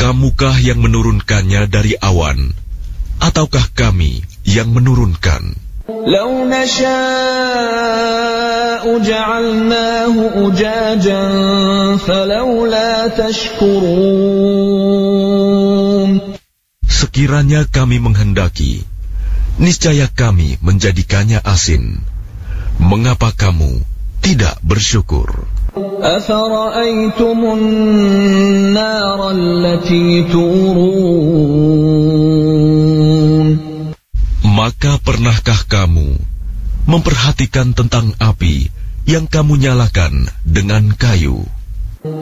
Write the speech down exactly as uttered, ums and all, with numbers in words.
Kamukah yang menurunkannya dari awan, ataukah kami yang menurunkan? لو نشاء جعلناه أجاجا فلولا تشكرون. Sekiranya kami menghendaki, niscaya kami menjadikannya asin. Mengapa kamu tidak bersyukur? أفرأيتم النار التي تورون. Maka pernahkah kamu memperhatikan tentang api yang kamu nyalakan dengan kayu?